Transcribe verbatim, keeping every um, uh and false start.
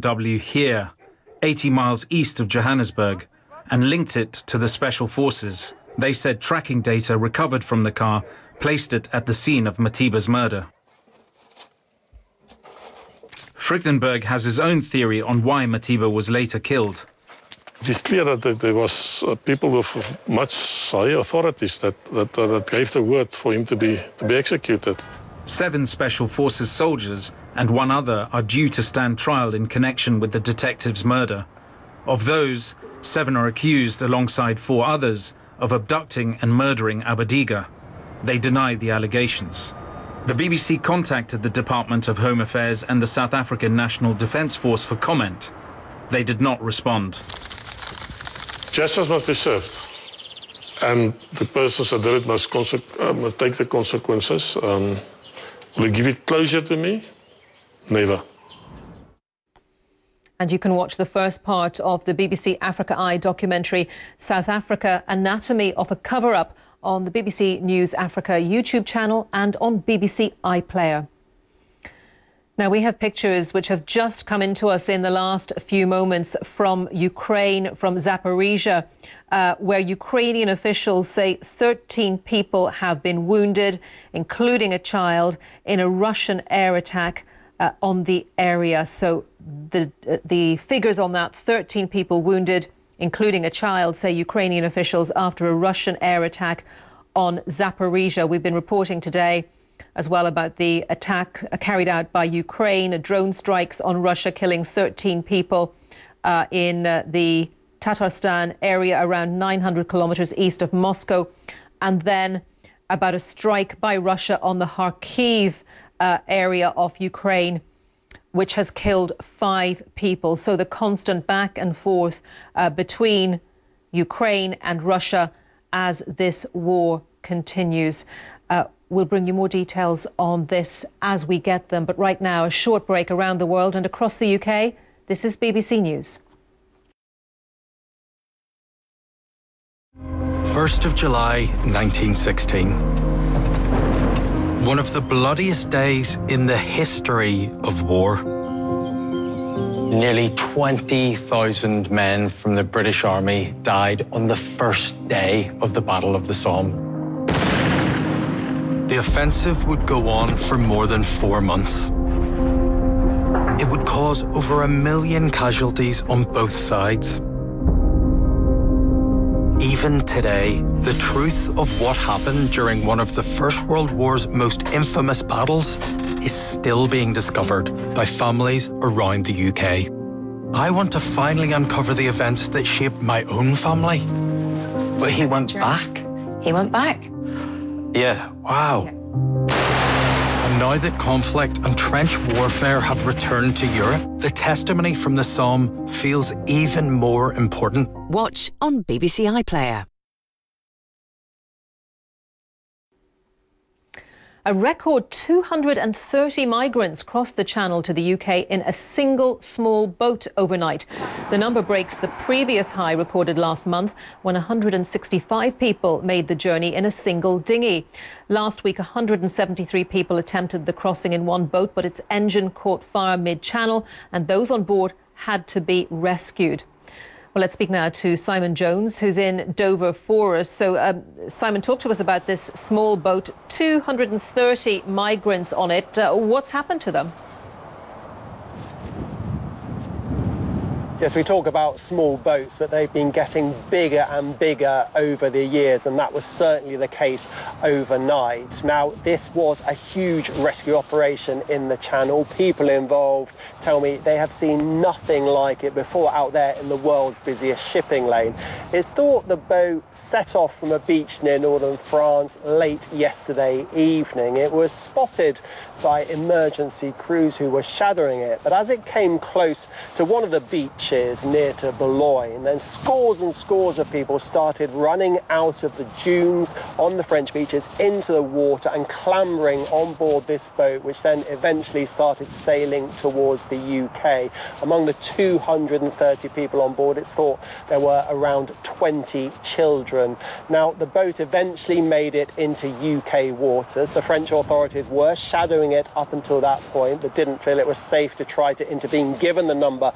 W here, eighty miles east of Johannesburg, and linked it to the special forces. They said tracking data recovered from the car placed it at the scene of Matiba's murder. Frykdenberg has his own theory on why Matiba was later killed. It is clear that there was uh, people with much higher authorities that, that, uh, that gave the word for him to be, to be executed. Seven Special Forces soldiers and one other are due to stand trial in connection with the detective's murder. Of those, seven are accused, alongside four others, of abducting and murdering Abadiga. They deny the allegations. The B B C contacted the Department of Home Affairs and the South African National Defence Force for comment. They did not respond. Justice must be served, and the persons that did it must, uh, must take the consequences. Um, will you give it closure to me? Never. And you can watch the first part of the B B C Africa Eye documentary, South Africa, Anatomy of a Cover-Up, on the B B C News Africa YouTube channel and on B B C iPlayer. Now, we have pictures which have just come into us in the last few moments from Ukraine, from Zaporizhia, uh, where Ukrainian officials say thirteen people have been wounded, including a child, in a Russian air attack uh, on the area. So the, uh, the figures on that, thirteen people wounded, including a child, say Ukrainian officials, after a Russian air attack on Zaporizhia. We've been reporting today as well about the attack carried out by Ukraine, drone strikes on Russia, killing thirteen people uh, in uh, the Tatarstan area, around nine hundred kilometres east of Moscow. And then about a strike by Russia on the Kharkiv uh, area of Ukraine, which has killed five people. So the constant back and forth uh, between Ukraine and Russia as this war continues. Uh, we'll bring you more details on this as we get them. But right now, a short break around the world and across the U K. This is B B C News. first of July nineteen sixteen. One of the bloodiest days in the history of war. Nearly twenty thousand men from the British Army died on the first day of the Battle of the Somme. The offensive would go on for more than four months. It would cause over a million casualties on both sides. Even today, the truth of what happened during one of the First World War's most infamous battles is still being discovered by families around the U K. I want to finally uncover the events that shaped my own family. But he went back? He went back. Yeah, wow. And now that conflict and trench warfare have returned to Europe, the testimony from the Somme feels even more important. Watch on B B C iPlayer. A record two hundred thirty migrants crossed the Channel to the U K in a single small boat overnight. The number breaks the previous high recorded last month, when one hundred sixty-five people made the journey in a single dinghy. Last week, one hundred seventy-three people attempted the crossing in one boat, but its engine caught fire mid-channel and those on board had to be rescued. Well, let's speak now to Simon Jones, who's in Dover for us. So, um, Simon, talk to us about this small boat, two hundred thirty migrants on it. Uh, what's happened to them? Yes, we talk about small boats, but they've been getting bigger and bigger over the years, and that was certainly the case overnight. Now, this was a huge rescue operation in the Channel. People involved tell me they have seen nothing like it before out there in the world's busiest shipping lane. It's thought the boat set off from a beach near northern France late yesterday evening. It was spotted by emergency crews who were shadowing it, but as it came close to one of the beaches near to Boulogne, then scores and scores of people started running out of the dunes on the French beaches into the water and clambering on board this boat, which then eventually started sailing towards the U K. Among the two hundred thirty people on board, it's thought there were around twenty children. Now, the boat eventually made it into U K waters. The French authorities were shadowing it up until that point, but didn't feel it was safe to try to intervene, given the number